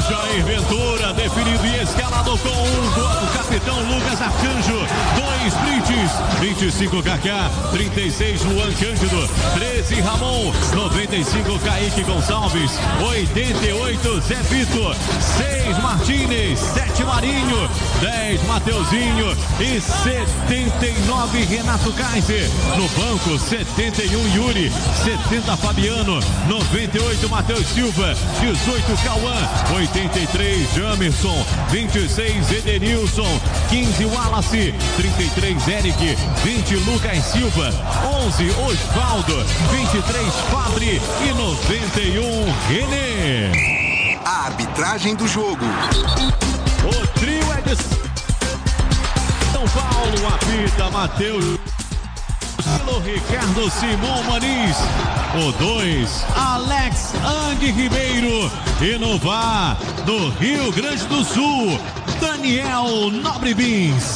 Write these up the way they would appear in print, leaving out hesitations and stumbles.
Jair Ventura, definido e escalado com o capitão Lucas Arcanjo. 2 Brites, 25 Kaká, 36 Luan Cândido, 13 Ramon, 95 Kaique Gonçalves, 88 Zé Vitor, 6 Martínez, 7 Marinho, 10 Mateuzinho e 79 Renato Kaiser. No banco, 71 Yuri, 70 Fabiano, 98 Matheus Silva, 18 Cauã, 83 Jamerson, 26 Edenilson, 15 Wallace, 33 Eric, 20 Lucas Silva, 11 Osvaldo, 23 Fabri e 91 René. A arbitragem do jogo. O trio é de São Paulo, apita Matheus Ricardo Simão Maniz. O 2, Alex Ang Ribeiro. E no VAR do Rio Grande do Sul, Daniel Nobre Bins.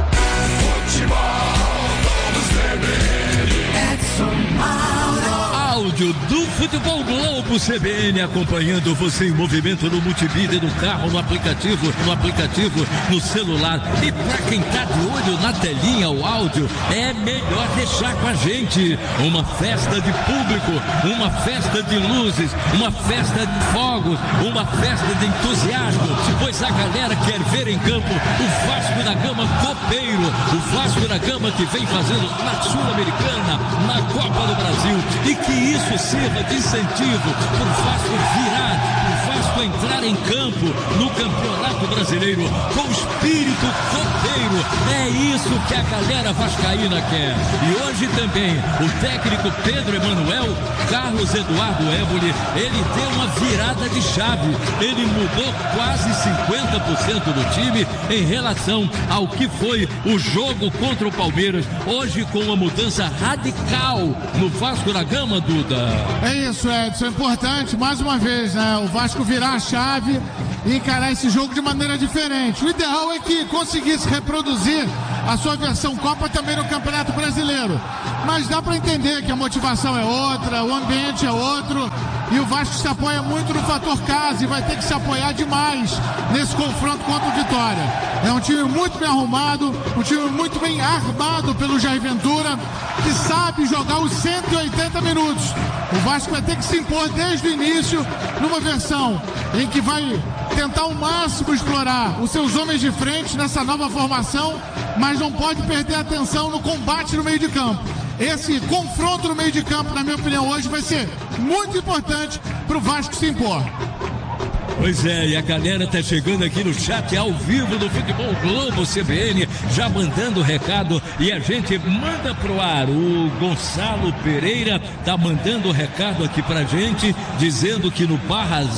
Áudio do Futebol Globo CBN, acompanhando você em movimento no multimídia, no carro, no aplicativo, no celular. E pra quem tá de olho na telinha, o áudio, é melhor deixar com a gente. Uma festa de público, uma festa de luzes, uma festa de fogos, uma festa de entusiasmo, pois a galera quer ver em campo o Vasco da Gama copeiro, o Vasco da Gama que vem fazendo na Sul-Americana, na Copa do Brasil, e que isso sirva de incentivo para o Vasco virar, o Vasco entrar em campo no Campeonato Brasileiro com espírito copeiro. É isso que a galera vascaína quer. E hoje também o técnico Pedro Emanuel, Carlos Eduardo Évoli, ele deu uma virada de chave. Ele mudou quase 50% do time em relação ao que foi o jogo contra o Palmeiras. Hoje com uma mudança radical no Vasco da Gama, Duda. É isso, Edson, é importante, mais uma vez, né? O Vasco virar a chave e encarar esse jogo de maneira diferente. O ideal é que conseguisse reproduzir a sua versão Copa também no Campeonato Brasileiro. Mas dá para entender que a motivação é outra, o ambiente é outro, e o Vasco se apoia muito no fator casa e vai ter que se apoiar demais nesse confronto contra o Vitória. É um time muito bem arrumado, um time muito bem armado pelo Jair Ventura, que sabe jogar os 180 minutos. O Vasco vai ter que se impor desde o início numa versão em que vai tentar ao máximo explorar os seus homens de frente nessa nova formação, mas não pode perder a atenção no combate no meio de campo. Esse confronto no meio de campo, na minha opinião, hoje vai ser muito importante para o Vasco se impor. Pois é, e a galera tá chegando aqui no chat ao vivo do Futebol Globo CBN, já mandando recado, e a gente manda pro ar. O Gonçalo Pereira tá mandando recado aqui pra gente, dizendo que no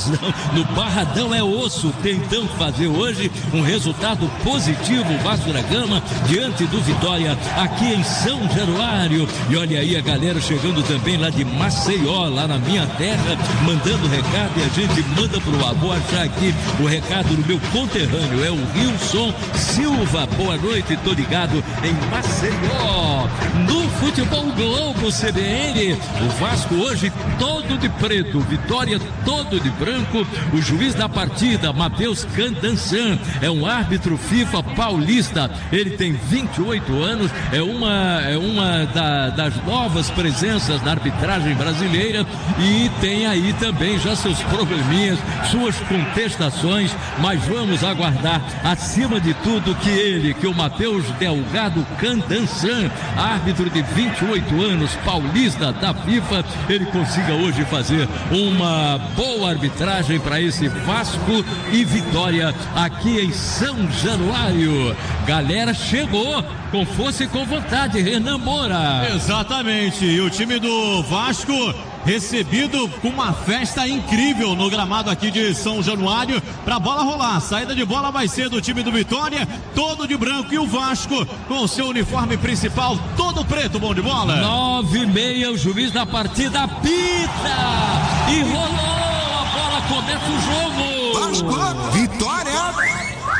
Barradão é osso, tentando fazer hoje um resultado positivo, o Vasco da Gama, diante do Vitória, aqui em São Januário. E olha aí a galera chegando também lá de Maceió, lá na minha terra, mandando recado, e a gente manda pro ar. Vou achar aqui o recado do meu conterrâneo, é o Wilson Silva. Boa noite, tô ligado em Maceió. No Futebol Globo CBN, o Vasco hoje todo de preto, Vitória todo de branco. O juiz da partida, Matheus Candansan, é um árbitro FIFA paulista. Ele tem 28 anos, é uma das novas presenças da arbitragem brasileira, e tem aí também já seus probleminhas, suas contestações, mas vamos aguardar, acima de tudo, que o Matheus Delgado Candansan, árbitro de 28 anos, paulista da FIFA, ele consiga hoje fazer uma boa arbitragem para esse Vasco e Vitória aqui em São Januário. Galera chegou com força e com vontade, Renan Moura. Exatamente, e o time do Vasco recebido com uma festa incrível no gramado aqui de São Januário, pra bola rolar. A saída de bola vai ser do time do Vitória, todo de branco, e o Vasco com o seu uniforme principal todo preto. Bom de bola. 9:30, o juiz da partida apita e rolou, a bola começa o jogo. Vasco, Vitória.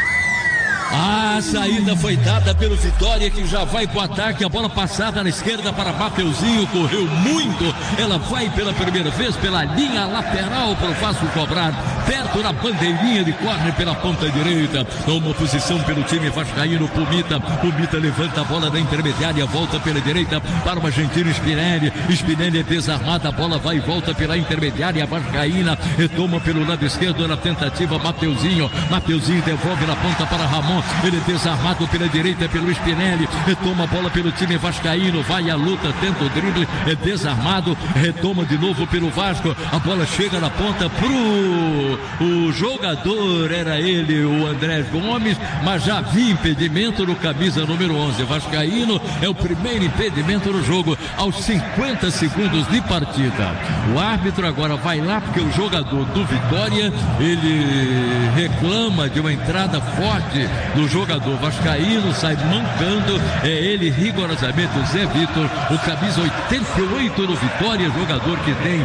A saída foi dada pelo Vitória, que já vai pro ataque. A bola passada na esquerda para Mateuzinho, correu muito. Ela vai pela primeira vez pela linha lateral para o Vasco cobrar perto da bandeirinha de córner pela ponta direita. Toma posição pelo time vascaíno. Pumita levanta a bola da intermediária, volta pela direita para o argentino Spinelli. Spinelli é desarmada, a bola vai e volta pela intermediária vascaína, retoma pelo lado esquerdo na tentativa Mateuzinho devolve na ponta para Ramon, ele é desarmado pela direita pelo Spinelli, retoma a bola pelo time vascaíno, vai à luta, tenta o drible, é desarmado, retoma de novo pelo Vasco, a bola chega na ponta o jogador, era ele, o Andrés Gomes, mas já havia impedimento no camisa número 11 vascaíno, é o primeiro impedimento no jogo aos 50 segundos de partida. O árbitro agora vai lá porque o jogador do Vitória, ele reclama de uma entrada forte do jogador vascaíno, sai mancando, é ele rigorosamente, o Zé Vitor, o camisa 88 do Vitória, jogador que tem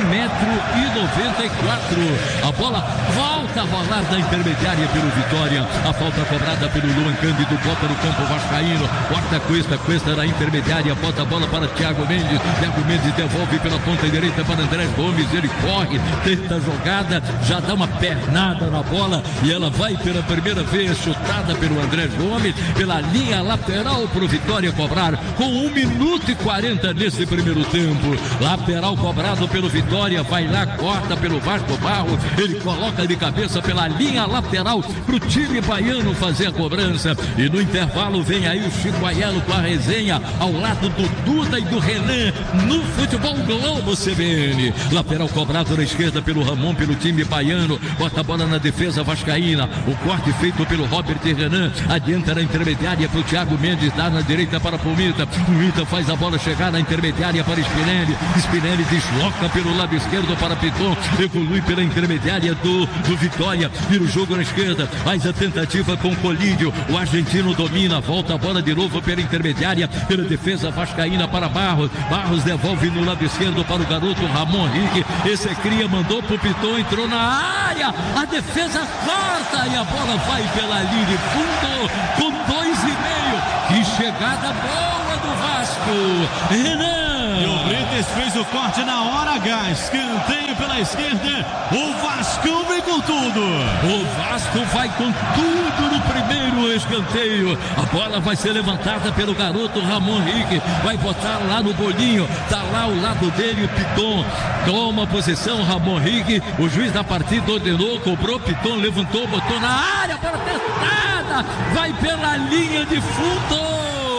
1,94 m. A bola volta a rolar da intermediária pelo Vitória, a falta cobrada pelo Luan Cândido, bota no campo vascaíno, corta Cuesta na intermediária, bota a bola para Thiago Mendes devolve pela ponta direita para Andrés Gomes, ele corre, tenta a jogada, já dá uma pernada na bola e ela vai pela primeira vez, chutada pelo Andrés Gomes, pela linha lateral para o Vitória cobrar, com 1 minuto e 40 nesse primeiro tempo. Lateral cobrado pelo Vitória, vai lá, corta pelo Vasco Barros, ele coloca de cabeça pela linha lateral para o time baiano fazer a cobrança, e no intervalo vem aí o Chico Aiello com a resenha ao lado do Duda e do Renan no Futebol Globo CBN. Lateral cobrado na esquerda pelo Ramon, pelo time baiano, bota a bola na defesa vascaína, o corte feito pelo Robert e Renan, adianta na intermediária para o Thiago Mendes, dá na direita para Pumita faz a bola chegar na intermediária para Spinelli desloca pelo lado esquerdo para Piton, evolui pela intermediária do Vitória, vira o jogo na esquerda, faz a tentativa com Colídio, o argentino domina, volta a bola de novo pela intermediária, pela defesa vascaína para Barros devolve no lado esquerdo para o garoto Ramon Henrique, esse é cria, mandou pro Piton, entrou na área, a defesa corta e a bola vai pela linha de fundo com 2,5, que chegada boa do Vasco, Renan. E o Brites fez o corte na hora H, escanteio pela esquerda, o Vascão vem com tudo. O Vasco vai com tudo no primeiro escanteio, a bola vai ser levantada pelo garoto Ramon Henrique, vai botar lá no bolinho, tá lá ao lado dele o Piton, toma posição Ramon Henrique, o juiz da partida ordenou, cobrou, Piton levantou, botou na área, bola testada, vai pela linha de fundo.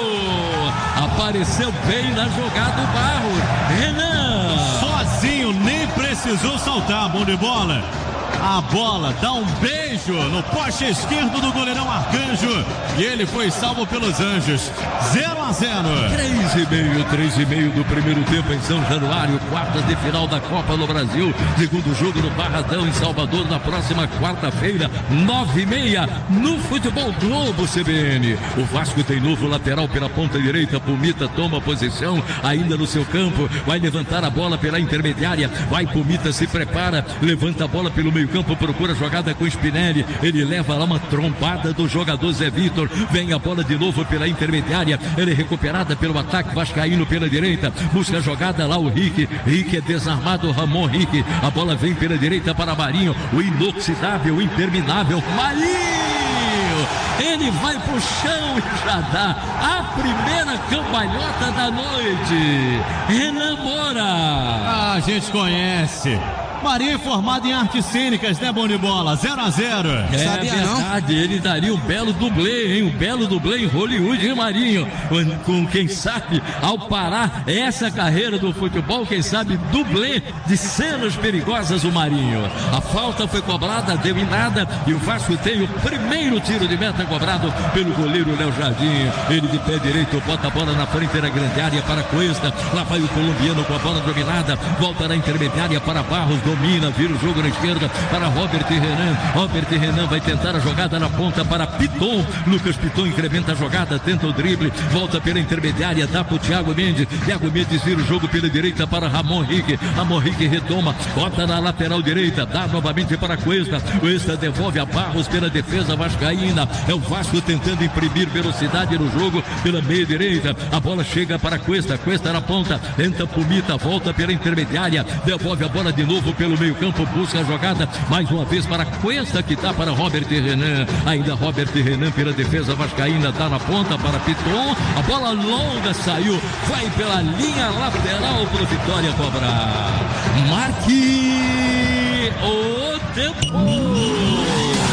Apareceu bem na jogada o Barros, Renan. Sozinho, nem precisou saltar, bom de bola. A bola dá um beijo no poste esquerdo do goleirão Arcanjo e ele foi salvo pelos Anjos. 0-0. 3,5 do primeiro tempo em São Januário, quartas de final da Copa do Brasil, segundo jogo no Barradão em Salvador na próxima quarta-feira, 9h30 no Futebol Globo CBN. O Vasco tem novo lateral pela ponta direita, Pumita toma posição ainda no seu campo, vai levantar a bola pela intermediária, vai Pumita, se prepara, levanta a bola pelo meio campo, procura jogada com Spinelli, ele leva lá uma trombada do jogador Zé Vitor, vem a bola de novo pela intermediária, ele é recuperada pelo ataque vascaíno pela direita, busca a jogada lá o Rick é desarmado, Ramon Rick, a bola vem pela direita para Marinho, o inoxidável, o interminável Marinho, ele vai pro chão e já dá a primeira cambalhota da noite. Renan Moura. A gente conhece. Marinho formado em artes cênicas, né, bom de bola? 0-0. É verdade, não? Ele daria um belo dublê, hein? Um belo dublê em Hollywood, hein, Marinho? Com quem sabe, ao parar essa carreira do futebol, quem sabe dublê de cenas perigosas o Marinho. A falta foi cobrada, deu em nada, e o Vasco tem o primeiro tiro de meta cobrado pelo goleiro Léo Jardim. Ele de pé direito, bota a bola na frente da grande área para Cuesta. Lá vai o colombiano com a bola dominada, volta na intermediária para Barros, domina, vira o jogo na esquerda para Robert e Renan vai tentar a jogada na ponta para Piton. Lucas Piton incrementa a jogada, tenta o drible, volta pela intermediária, dá para o Thiago Mendes vira o jogo pela direita para Ramon Henrique retoma, bota na lateral direita, dá novamente para Cuesta devolve a Barros pela defesa vascaína, é o Vasco tentando imprimir velocidade no jogo pela meia direita, a bola chega para Cuesta na ponta, tenta Pumita, volta pela intermediária, devolve a bola de novo pelo meio campo, busca a jogada, mais uma vez para Cuesta, que tá para Robert Renan, ainda Robert Renan pela defesa vascaína, tá na ponta para Piton, a bola longa saiu, vai pela linha lateral pro Vitória cobrar. Marque o tempo.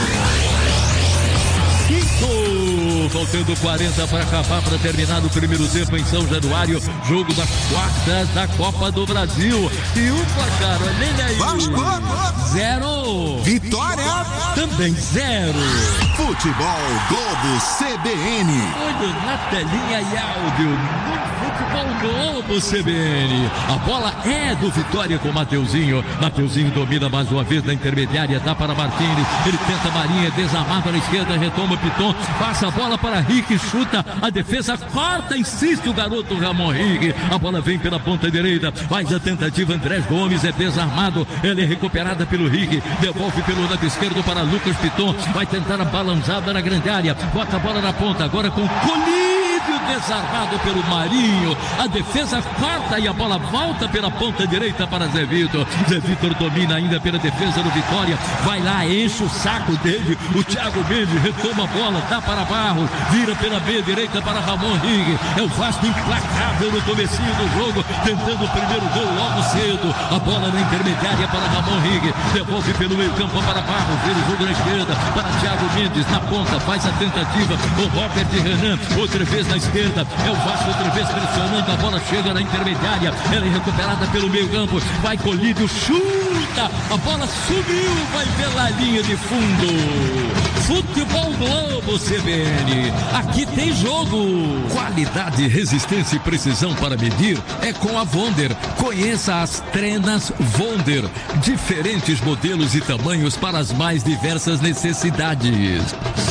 Faltando 40 para acabar, para terminar o primeiro tempo em São Januário, jogo das quartas da Copa do Brasil. E o placar, olha aí. Vasco 0. Vitória Também 0. Futebol Globo CBN. Olha na telinha e áudio no Futebol Globo CBN. A bola é do Vitória com Mateuzinho. Mateuzinho domina mais uma vez na intermediária, dá para Martins. Ele tenta Marinha, desarmado na esquerda, retoma o Piton, passa a bola para Rick, chuta, a defesa corta, insiste o garoto Ramon Rick, a bola vem pela ponta direita, faz a tentativa, Andrés Gomes é desarmado, ele é recuperada pelo Rick, devolve pelo lado esquerdo para Lucas Piton, vai tentar a balançada na grande área, bota a bola na ponta, agora com Colírio, desarmado pelo Marinho, a defesa corta e a bola volta pela ponta direita para Zé Vitor domina ainda pela defesa do Vitória, vai lá, enche o saco dele, o Thiago Mendes retoma a bola, dá para Barros, vira pela meia direita para Ramon Rig, é o Vasco implacável no comecinho do jogo, tentando o primeiro gol logo cedo, a bola na intermediária para Ramon Rig, devolve pelo meio campo para Barros, vira o jogo na esquerda para Thiago Mendes, na ponta, faz a tentativa, o Robert Renan, outra vez na esquerda, é o Vasco outra vez pressionando, a bola chega na intermediária, ela é recuperada pelo meio campo, vai Colírio, chuta, a bola subiu, vai pela linha de fundo. Futebol Globo CBN, aqui tem jogo. Qualidade, resistência e precisão para medir é com a Vonder. Conheça as trenas Vonder. Diferentes modelos e tamanhos para as mais diversas necessidades.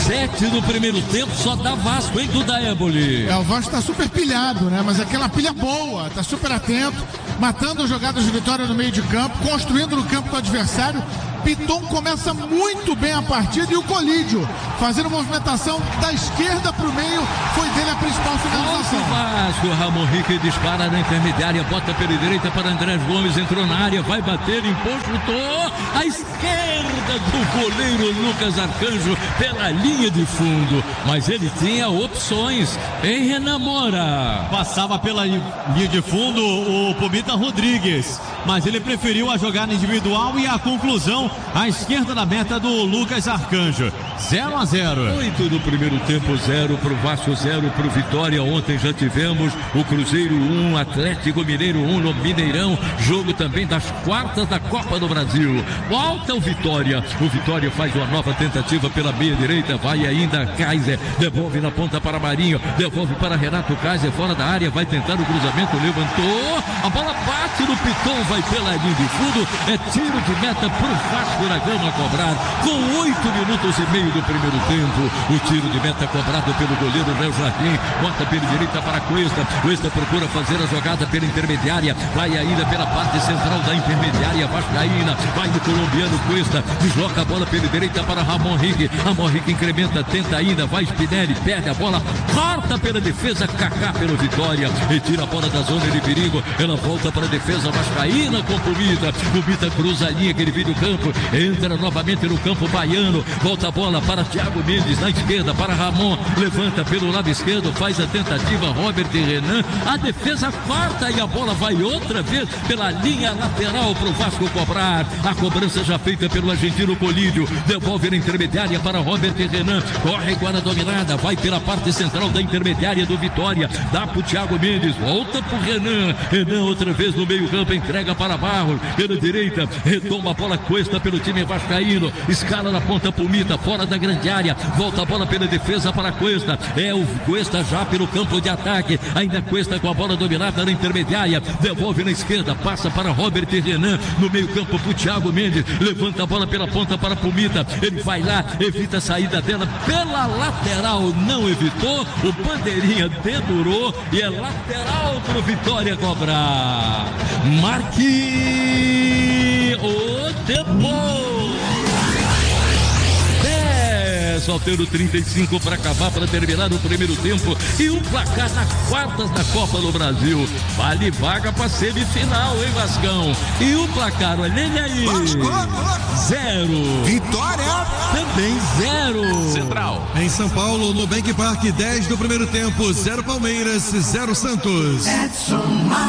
7 no primeiro tempo, só dá Vasco, hein, Duda Éboli? O Vasco tá super pilhado, né? Mas aquela pilha boa, tá super atento, matando jogadas de Vitória no meio de campo, construindo no campo do adversário. Piton começa muito bem a partida e o Colídio fazendo movimentação da esquerda para o meio, foi dele a principal finalização. O Vasco, Ramon Rick dispara na intermediária, bota pela direita para Andrés Gomes, entrou na área, vai bater, impôs, chutou a esquerda do goleiro Lucas Arcanjo pela linha de fundo, mas ele tinha opções, hein, Renan Moura? Passava pela linha de fundo o Pumita Rodrigues, mas ele preferiu a jogada individual e a conclusão à esquerda da meta do Lucas Arcanjo. 0-0. 8 no primeiro tempo, 0 pro Vasco, 0 pro Vitória. Ontem já tivemos o Cruzeiro 1, Atlético Mineiro 1 no Mineirão, jogo também das quartas da Copa do Brasil. Volta o Vitória faz uma nova tentativa pela meia direita, vai ainda Kaiser, devolve na ponta para Marinho, devolve para Renato Kaiser, fora da área, vai tentar o cruzamento, levantou, a bola bate no Piton, vai pela linha de fundo, é tiro de meta pro Vasco da Gama cobrar, com 8 minutos e meio do primeiro tempo, o tiro de meta cobrado pelo goleiro Léo Jardim, bota pela direita para Cuesta procura fazer a jogada pela intermediária, vai ainda pela parte central da intermediária vascaína, vai do colombiano Cuesta, desloca a bola pela direita para Ramon Rick incrementa, tenta ainda, vai Spinelli, perde a bola, corta pela defesa, Kaká pelo Vitória, retira a bola da zona de perigo, ela volta para a defesa vascaína com Pumita cruza a linha que ele vira o campo, entra novamente no campo baiano, volta a bola para Thiago Mendes na esquerda, para Ramon, levanta pelo lado esquerdo, faz a tentativa, Robert Renan, a defesa corta e a bola vai outra vez pela linha lateral para o Vasco cobrar, a cobrança já feita pelo argentino Colídio, devolve na intermediária para Robert Renan, corre com a dominada, vai pela parte central da intermediária do Vitória, dá para o Thiago Mendes, volta para o Renan outra vez no meio campo, entrega para Barros, pela direita, retoma a bola Cuesta pelo time vascaíno, escala na ponta Pumita, fora da grande área, volta a bola pela defesa para Cuesta, é o Cuesta já pelo campo de ataque, ainda Cuesta com a bola dominada na intermediária, devolve na esquerda, passa para Robert Renan, no meio campo para o Thiago Mendes, levanta a bola pela ponta para Pumita, ele vai lá, evita a saída dela pela lateral, não evitou, o bandeirinha dedurou e é lateral pro Vitória cobrar. Marque o tempo. faltando 35 para acabar, para terminar o primeiro tempo. E o placar nas quartas da Copa do Brasil. Vale vaga para semifinal, hein, Vascão? E o placar, olha ele aí. 0. Vitória. Também 0. Central. Em São Paulo, no Bank Park, 10 do primeiro tempo, 0 Palmeiras, 0 Santos. Edson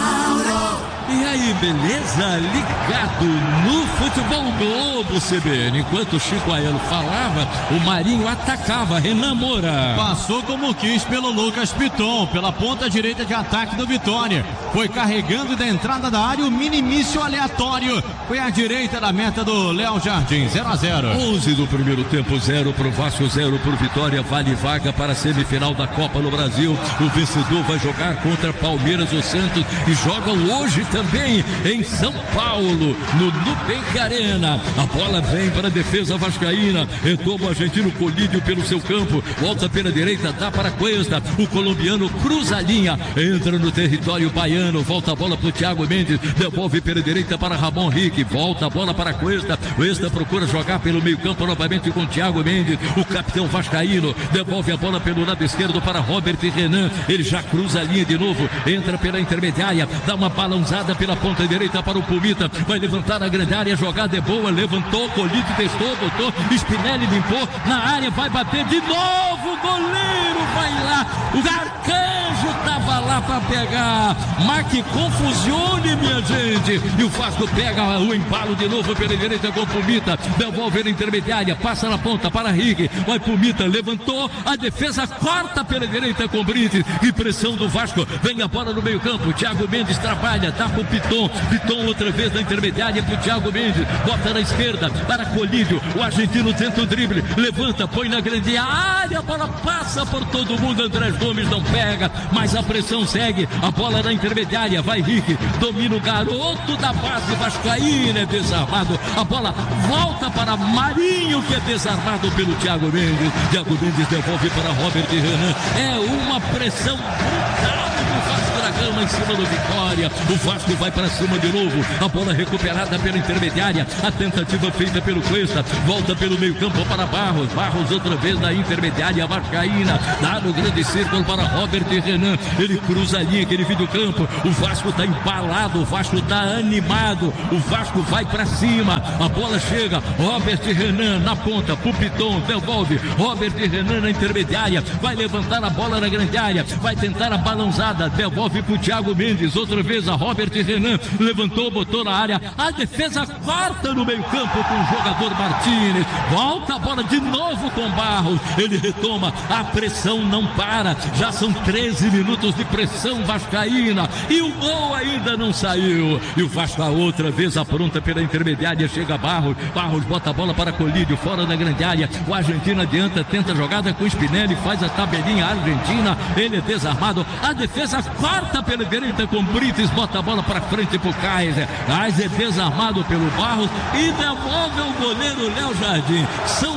Mauro. E aí, beleza? Ligado no Futebol Globo CBN. Enquanto o Chico Aelo falava, o Marinho atacava. Renan Moura. Passou como quis pelo Lucas Piton, pela ponta direita de ataque do Vitória. Foi carregando da entrada da área o minimício aleatório. Foi à direita da meta do Léo Jardim, 0-0. 11 do primeiro tempo, 0 pro Vasco, 0 pro Vitória. Vale vaga para a semifinal da Copa no Brasil. O vencedor vai jogar contra Palmeiras ou Santos e jogam hoje também em São Paulo, no Nubank Arena. A bola vem para a defesa vascaína. Retoma o argentino Colídio pelo seu campo. Volta pela direita, dá para Cuesta. O colombiano cruza a linha. Entra no território baiano. Volta a bola para o Thiago Mendes. Devolve pela direita para Ramon Rique. Volta a bola para Cuesta. Cuesta procura jogar pelo meio campo novamente com o Thiago Mendes. O capitão vascaíno devolve a bola pelo lado esquerdo para Robert Renan. Ele já cruza a linha de novo. Entra pela intermediária. Dá uma balãozada pela ponta direita para o Pumita. Vai levantar a grande área. A jogada é boa. Levantou. Colídio testou. Botou. Spinelli limpou. Na área. Vai bater de novo. O goleiro vai lá. O Arcanjo estava lá para pegar. Mas que confusione, minha gente. E o Vasco pega o embalo de novo pela direita com o Pumita. Devolve na intermediária. Passa na ponta para Rigue. Vai Pumita. Levantou. A defesa corta pela direita com Brites. E pressão do Vasco. Vem a bola no meio campo. Thiago Mendes trabalha. Tá com o Piton. Piton outra vez na intermediária para o Thiago Mendes. Bota na esquerda para Colídio. O argentino tenta o drible. Levanta. Põe na grande área. A bola passa por todo mundo. André Gomes não pega. Mas a pressão segue. A bola na intermediária. Vai Rique. Domina o garoto da base vascaína. É desarmado. A bola volta para Marinho, que é desarmado pelo Thiago Mendes. Thiago Mendes devolve para Robert Renan. É uma pressão brutal do Vasco da Gama em cima do Vitória. O Vasco vai para cima de novo. A bola recuperada pela intermediária. A tentativa feita pelo Cuesta. Volta pelo meio campo para Barros. Barros outra vez na intermediária vascaína. Dá no grande círculo para Robert Renan. Ele cruza ali aquele vídeo campo. O Vasco está empalado. O Vasco está animado. O Vasco vai para cima. A bola chega. Robert Renan na ponta. Pupiton devolve. Robert Renan na intermediária. Vai levantar a bola na grande área. Vai tentar a balãozada. Devolve para o Thiago Mendes. Outra vez a Robert Renan. Levantou, botou na área. A defesa corta no meio campo com o jogador Martínez. Volta a bola de novo com Barros. Ele retoma. A pressão não para. Já são 13 minutos de pressão vascaína. E o gol ainda não saiu. E o Vasco outra vez apronta pela intermediária. Chega Barros. Barros bota a bola para Colídio. Fora da grande área. O argentino adianta. Tenta a jogada com o Spinelli. Faz a tabelinha argentina. Ele é desarmado. A defesa corta pela direita com Brites. Bota a bola para frente pro Kaiser. Kaiser desarmado pelo Barros. E devolve o goleiro Léo Jardim. São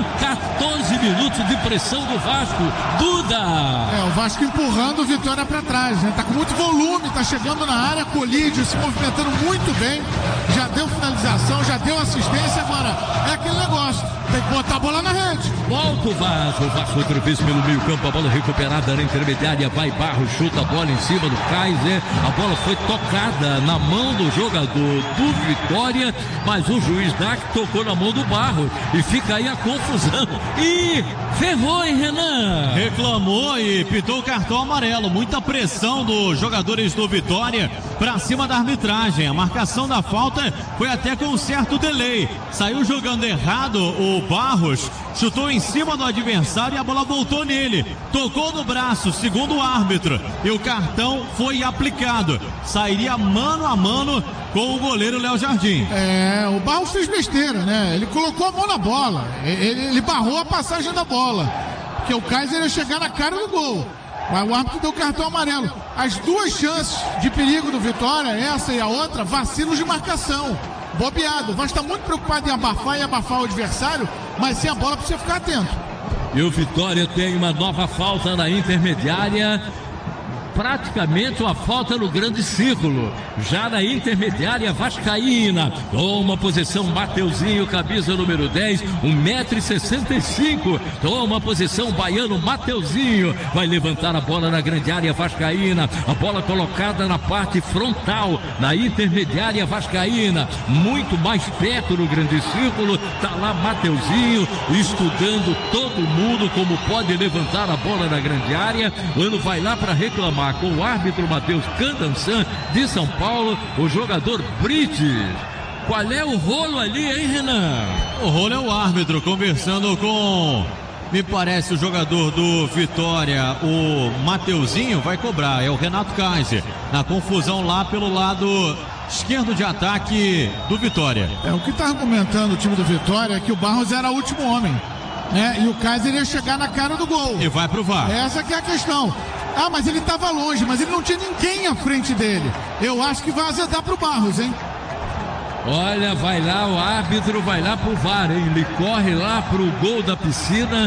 14 minutos de pressão do Vasco. Duda. O Vasco empurrando o Vitória para trás, né? Tá com muito volume, tá chegando na área, Colídio se movimentando muito bem, já deu finalização, já deu assistência, agora é aquele negócio, tem que botar a bola na rede. Volta o Vasco outra vez pelo meio campo, a bola recuperada na intermediária, vai Barros, chuta a bola em cima do Kaiser, a bola foi tocada na mão do jogador do Vitória, mas o juiz dá que tocou na mão do Barros, e fica aí a confusão, e ferrou, hein, Renan? Reclamou e pitou o cartão amarelo. Muita pressão dos jogadores do Vitória pra cima da arbitragem. A marcação da falta foi até com um certo delay. Saiu jogando errado o Barros, chutou em cima do adversário e a bola voltou nele. Tocou no braço, segundo o árbitro, e o cartão foi aplicado. Sairia mano a mano com o goleiro Léo Jardim. O Barros fez besteira, né? Ele colocou a mão na bola. Ele barrou a passagem da bola. Porque o Kaiser ia chegar na cara do gol. Mas o árbitro deu cartão amarelo. As duas chances de perigo do Vitória, essa e a outra, vacilos de marcação. Bobeado. O Vasco está muito preocupado em abafar o adversário, mas sem a bola precisa ficar atento. E o Vitória tem uma nova falta na intermediária. praticamente uma falta no grande círculo. Já na intermediária vascaína, toma posição Mateuzinho, camisa número 10, 1,65 m. Toma posição baiano Mateuzinho, vai levantar a bola na grande área vascaína, a bola colocada na parte frontal, na intermediária vascaína, muito mais perto no grande círculo, tá lá Mateuzinho, estudando todo mundo como pode levantar a bola na grande área. O Ano vai lá para reclamar com o árbitro Matheus Candansan de São Paulo, o jogador Brites. Qual é o rolo ali, hein, Renan? O rolo é o árbitro conversando com, me parece, o jogador do Vitória, o Mateuzinho, vai cobrar, é o Renato Kaiser, na confusão lá pelo lado esquerdo de ataque do Vitória. O que está argumentando o time do Vitória é que o Barros era o último homem, né? E o Kaiser ia chegar na cara do gol. E vai pro VAR. Essa que é a questão. Mas ele estava longe, mas ele não tinha ninguém à frente dele. Eu acho que vai azedar pro Barros, hein? Olha, vai lá, o árbitro vai lá pro VAR, hein? Ele corre lá pro gol da piscina.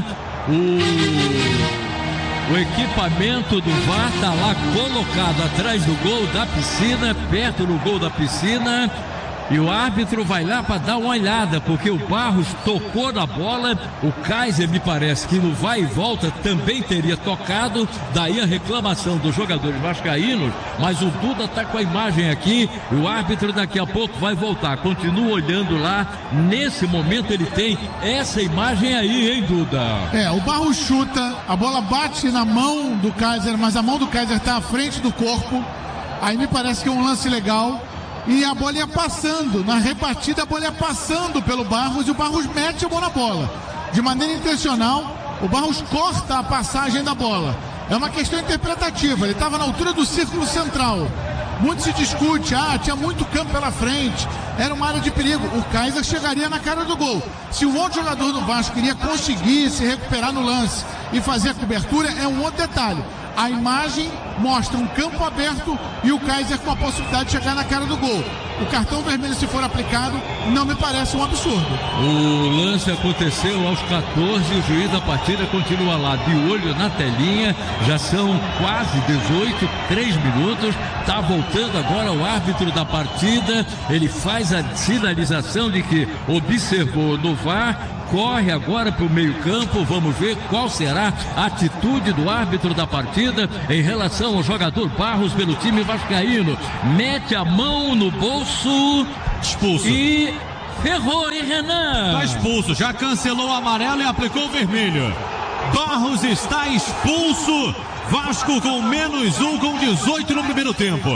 O equipamento do VAR tá lá colocado atrás do gol da piscina, perto do gol da piscina. E o árbitro vai lá para dar uma olhada, porque o Barros tocou na bola. O Kaiser, me parece que no vai e volta também teria tocado. Daí a reclamação dos jogadores vascaínos. Mas o Duda está com a imagem aqui. E o árbitro daqui a pouco vai voltar. Continua olhando lá. Nesse momento ele tem essa imagem aí, hein, Duda? O Barros chuta, a bola bate na mão do Kaiser, mas a mão do Kaiser está à frente do corpo. Aí me parece que é um lance legal. E a bola ia passando, na rebatida a bola ia passando pelo Barros e o Barros mete a mão na bola. De maneira intencional, o Barros corta a passagem da bola. É uma questão interpretativa, ele estava na altura do círculo central. Muito se discute, tinha muito campo pela frente, era uma área de perigo. O Kaiser chegaria na cara do gol. Se o outro jogador do Vasco queria conseguir se recuperar no lance e fazer a cobertura, é um outro detalhe. A imagem mostra um campo aberto e o Kaiser com a possibilidade de chegar na cara do gol. O cartão vermelho, se for aplicado, não me parece um absurdo. O lance aconteceu aos 14, o juiz da partida continua lá de olho na telinha. Já são quase 18, 3 minutos. Tá voltando agora o árbitro da partida. Ele faz a sinalização de que observou no VAR. Corre agora para o meio-campo. Vamos ver qual será a atitude do árbitro da partida em relação ao jogador Barros pelo time vascaíno. Mete a mão no bolso. Expulso. E ferrou, hein, Renan? Está expulso. Já cancelou o amarelo e aplicou o vermelho. Barros está expulso. Vasco com -1, com 18 no primeiro tempo.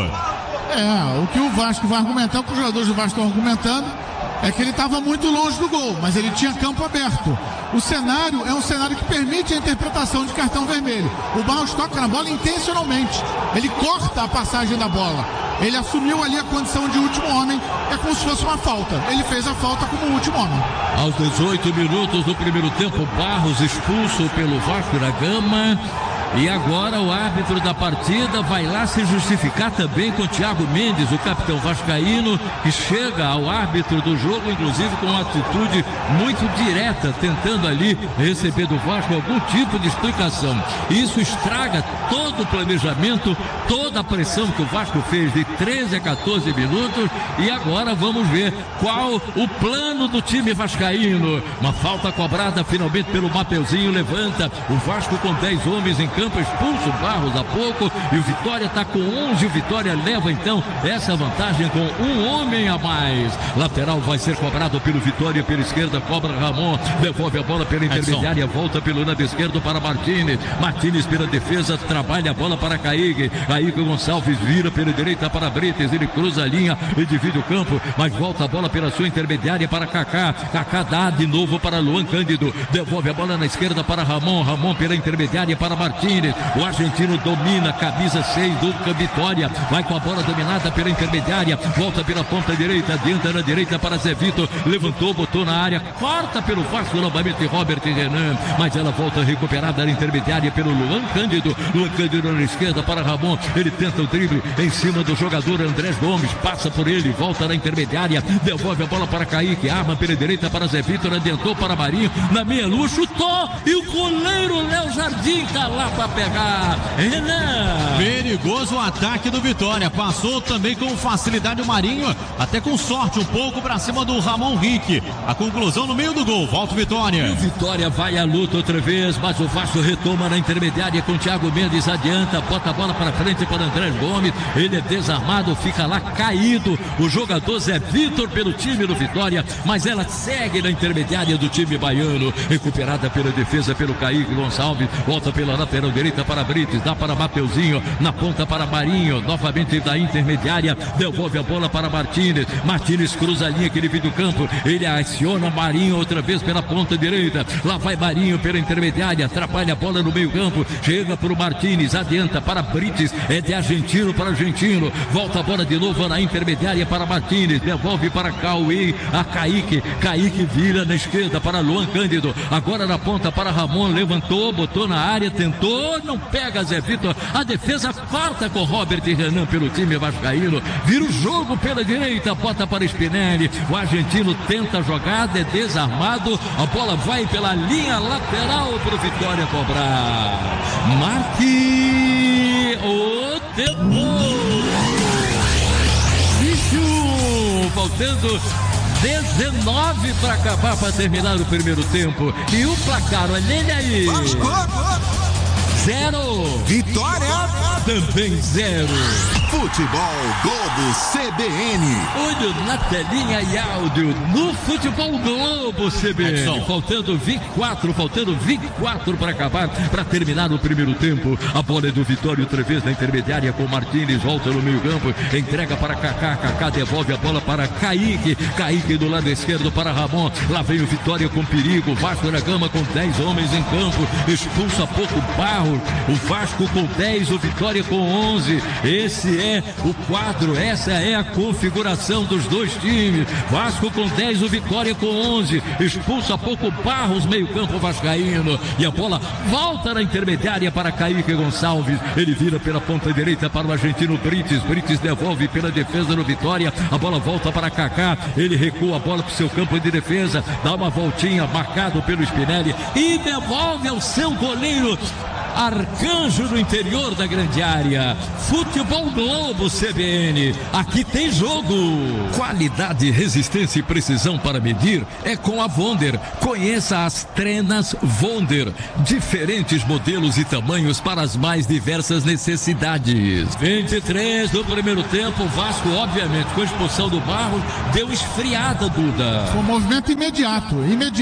O que o Vasco vai argumentar, o que os jogadores do Vasco estão argumentando, é que ele estava muito longe do gol, mas ele tinha campo aberto. O cenário é um cenário que permite a interpretação de cartão vermelho. O Barros toca na bola intencionalmente. Ele corta a passagem da bola. Ele assumiu ali a condição de último homem. É como se fosse uma falta. Ele fez a falta como último homem. Aos 18 minutos do primeiro tempo, Barros expulso pelo Vasco da Gama. E agora o árbitro da partida vai lá se justificar também com o Thiago Mendes, o capitão vascaíno, que chega ao árbitro do jogo, inclusive com uma atitude muito direta, tentando ali receber do Vasco algum tipo de explicação. Isso estraga todo o planejamento, toda a pressão que o Vasco fez de 13 a 14 minutos. E agora vamos ver qual o plano do time vascaíno. Uma falta cobrada finalmente pelo Mateuzinho, levanta o Vasco com 10 homens em campo, expulso o Barros há pouco, e o Vitória está com 11, o Vitória leva então essa vantagem com um homem a mais. Lateral vai ser cobrado pelo Vitória, pela esquerda cobra Ramon, devolve a bola pela intermediária, volta pelo lado esquerdo para Martínez pela defesa, trabalha a bola para Kaique Gonçalves vira pela direita para Brites, ele cruza a linha e divide o campo, mas volta a bola pela sua intermediária para Kaká dá de novo para Luan Cândido, devolve a bola na esquerda para Ramon pela intermediária para Martínez. O argentino domina, camisa 6 do Vitória, vai com a bola dominada pela intermediária, volta pela ponta direita, adianta na direita para Zé Vitor, levantou, botou na área, corta pelo Vasco novamente Robert Renan, mas ela volta recuperada na intermediária pelo Luan Cândido na esquerda para Ramon, ele tenta o drible em cima do jogador Andrés Gomes, passa por ele, volta na intermediária, devolve a bola para Kaique, arma pela direita para Zé Vitor, adiantou para Marinho, na meia lua, chutou, e o goleiro Léo Jardim está lá para pegar. Renan. Perigoso o ataque do Vitória. Passou também com facilidade o Marinho, até com sorte um pouco para cima do Ramon Rick. A conclusão no meio do gol. Volta o Vitória. E o Vitória vai à luta outra vez, mas o Vasco retoma na intermediária com o Thiago Mendes, adianta, bota a bola para frente para André Gomes. Ele é desarmado, fica lá caído. O jogador Zé Vitor pelo time do Vitória, mas ela segue na intermediária do time baiano. Recuperada pela defesa pelo Kaique Gonçalves, volta pela lateral direita para Brites, dá para Mateuzinho, na ponta para Marinho, novamente da intermediária, devolve a bola para Martínez cruza a linha que ele vem do campo, ele aciona Marinho outra vez pela ponta direita, lá vai Marinho pela intermediária, atrapalha a bola no meio campo, chega para o Martínez, adianta para Brites, é de argentino para argentino, volta a bola de novo na intermediária para Martínez, devolve para Cauê, a Kaique vira na esquerda para Luan Cândido, agora na ponta para Ramon, levantou, botou na área, tentou, não pega Zé Vitor, a defesa farta com Robert e Renan pelo time vascaíno, vira o jogo pela direita, bota para Spinelli, o argentino tenta a jogada, é desarmado, a bola vai pela linha lateral para o Vitória cobrar. Marque o tempo. Faltando 19 para acabar, para terminar o primeiro tempo. E o placar, olha ele aí. 0. Vitória. Também 0. Futebol Globo CBN. Olho na telinha e áudio no Futebol Globo CBN. Faltando 24 para acabar, para terminar o primeiro tempo. A bola é do Vitória outra vez na intermediária com Martínez, volta no meio campo, entrega para Kaká, devolve a bola para Kaique do lado esquerdo para Ramon. Lá vem o Vitória com perigo, Vasco da Gama com 10 homens em campo, expulsa pouco Barro, o Vasco com 10, o Vitória com 11. Esse é o quadro, essa é a configuração dos dois times. Vasco com 10, o Vitória com 11, expulsa pouco Barros, meio campo vascaíno, e a bola volta na intermediária para Kaique Gonçalves, ele vira pela ponta direita para o argentino Brites devolve pela defesa do Vitória, a bola volta para Kaká, ele recua a bola para o seu campo de defesa, dá uma voltinha, marcado pelo Spinelli, e devolve ao seu goleiro Arcanjo no interior da grande área. Futebol Globo CBN, aqui tem jogo. Qualidade, resistência e precisão para medir é com a Vonder. Conheça as trenas Vonder, diferentes modelos e tamanhos para as mais diversas necessidades. 23 do primeiro tempo, Vasco obviamente com a expulsão do Barros deu esfriada, Duda. Foi um movimento imediato,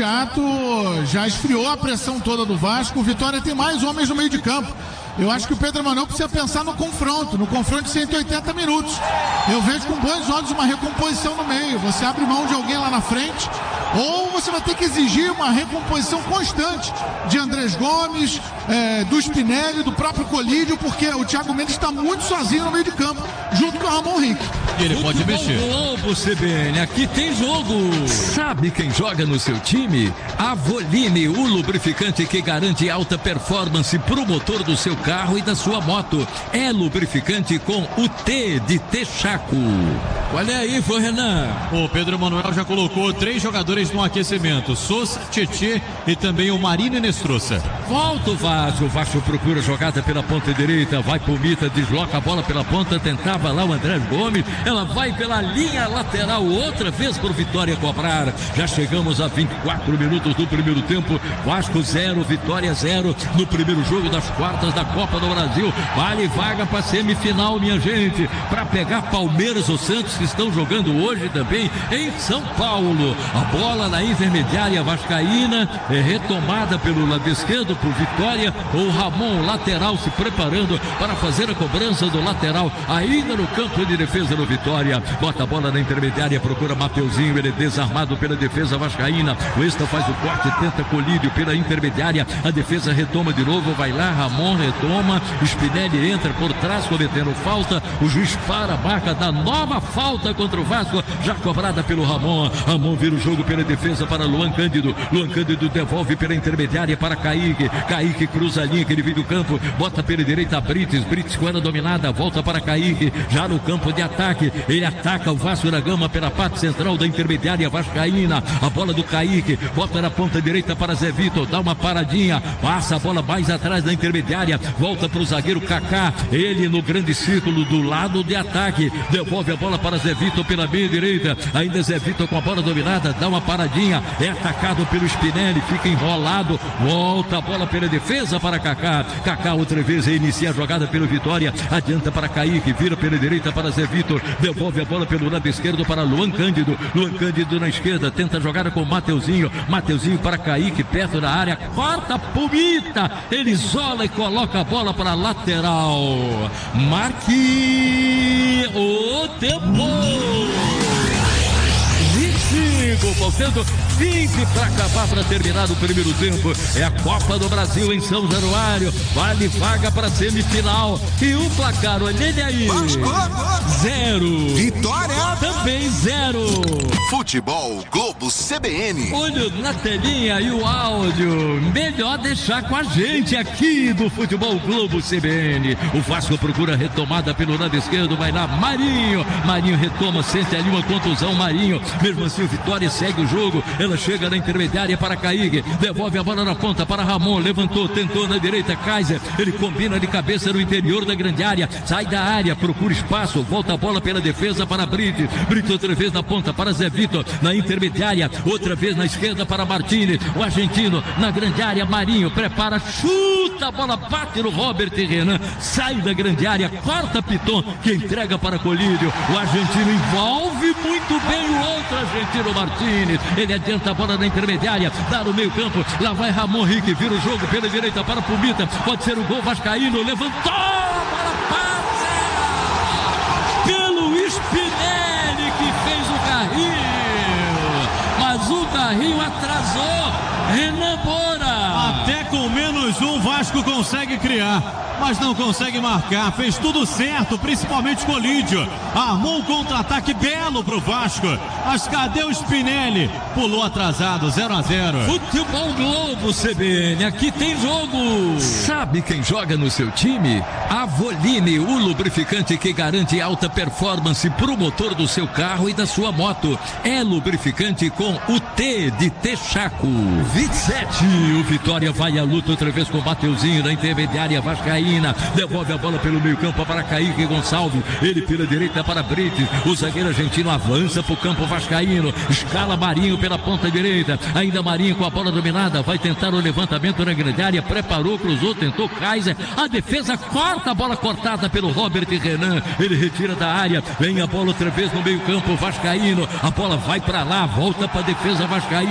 já esfriou a pressão toda do Vasco. O Vitória tem mais homens no meio de campo. Eu acho que o Pedro Emanuel precisa pensar no confronto de 180 minutos. Eu vejo com bons olhos uma recomposição no meio. Você abre mão de alguém lá na frente, ou você vai ter que exigir uma recomposição constante de Andrés Gomes, do Spinelli, do próprio Colídio, porque o Thiago Mendes está muito sozinho no meio de campo, junto com o Ramon Rick. E ele pode mexer. Globo CBN, aqui tem jogo. Sabe quem joga no seu time? A Voline, o lubrificante que garante alta performance para o motor do seu carro e da sua moto. É lubrificante com o T de Texaco. Olha aí, foi Renan. O Pedro Emanuel já colocou 3 jogadores no aquecimento: Souza, Tietê e também o Marino e Nestroça. Volta o Vasco procura jogada pela ponta direita, vai pro Mita, desloca a bola pela ponta, tentava lá o André Gomes, ela vai pela linha lateral, outra vez pro Vitória cobrar. Já chegamos a 24 minutos do primeiro tempo, Vasco 0, Vitória 0, no primeiro jogo das quartas da Copa do Brasil. Vale vaga para semifinal, minha gente, para pegar Palmeiras ou Santos, que estão jogando hoje também em São Paulo. A bola na intermediária vascaína é retomada pelo lado esquerdo por Vitória. O Ramon, lateral, se preparando para fazer a cobrança do lateral ainda no campo de defesa do Vitória. Bota a bola na intermediária, procura Mateuzinho, ele é desarmado pela defesa vascaína. O Esta faz o corte, tenta Colídio pela intermediária, a defesa retoma de novo, vai lá, Ramon retoma, Spinelli entra por trás cometendo falta, o juiz para a marca da nova falta contra o Vasco, já cobrada pelo Ramon. Ramon vira o jogo pela defesa para Luan Cândido devolve pela intermediária para Kaique cruza a linha que ele vem do campo, bota pela direita Brites com ela dominada, volta para Kaique, já no campo de ataque, ataque, ele ataca o Vasco da Gama pela parte central da intermediária vascaína, a bola do Kaique, bota na ponta direita para Zé Vitor, dá uma paradinha, passa a bola mais atrás da intermediária, volta para o zagueiro Kaká, ele no grande círculo do lado de ataque, devolve a bola para Zé Vitor pela meia direita, ainda Zé Vitor com a bola dominada, dá uma paradinha, é atacado pelo Spinelli, fica enrolado, volta a bola pela defesa para Kaká, Kaká outra vez inicia a jogada pelo Vitória, adianta para Kaique, vira pela direita para Zé Vitor, devolve a bola pelo lado esquerdo para Luan Cândido na esquerda, tenta a jogada com Mateuzinho para Kaique, perto da área, corta a Pumita, ele isola e coloca a bola para a lateral, marque o tempo. 25, faltando 20 para acabar, para terminar o primeiro tempo. É a Copa do Brasil em São Januário, vale vaga para semifinal. E o placar, olha ele aí, 0. Vitória também 0. Futebol Globo CBN. Olho na telinha e o áudio. Melhor deixar com a gente aqui do Futebol Globo CBN. O Vasco procura retomada pelo lado esquerdo, vai lá Marinho retoma, sente ali uma contusão, Marinho, mesmo assim o Vitória segue o jogo, ela chega na intermediária para Kaique, devolve a bola na ponta para Ramon, levantou, tentou na direita, Kaiser, ele combina de cabeça no interior da grande área, sai da área, procura espaço, volta a bola pela defesa para Brito outra vez na ponta para Zé Vitor, na intermediária, outra vez na esquerda para Martínez, o argentino na grande área, Marinho prepara, chuta, a bola bate no Robert Renan, sai da grande área, corta Piton, que entrega para Colídio, o argentino envolve muito bem o outro argentino Martínez, ele adianta a bola na intermediária, dá no meio campo, lá vai Ramon Rick, vira o jogo pela direita para Pumita, pode ser o gol vascaíno, levantou, a bola passa pelo Spinelli que fez o carrinho, mas o carrinho atrasou Renan Moura. Até com -1 Vasco consegue criar, mas não consegue marcar, fez tudo certo, principalmente Colídio, armou um contra-ataque belo pro Vasco, mas cadê o Spinelli? Pulou atrasado, 0-0. Futebol Globo CBN, aqui tem jogo. Sabe quem joga no seu time? Avoline, o lubrificante que garante alta performance pro motor do seu carro e da sua moto. É lubrificante com o T de Texaco. 27, o Vitória vai à luta outra vez com o Mateuzinho na intermediária vascaína, devolve a bola pelo meio campo para Kaique Gonçalves, ele pela direita para Brites, o zagueiro argentino avança para o campo vascaíno, escala Marinho pela ponta direita, ainda Marinho com a bola dominada, vai tentar o levantamento na grande área, preparou, cruzou, tentou Kaiser, a defesa corta, a bola cortada pelo Robert Renan, ele retira da área, vem a bola outra vez no meio campo vascaíno, a bola vai para lá, volta para a defesa vascaína.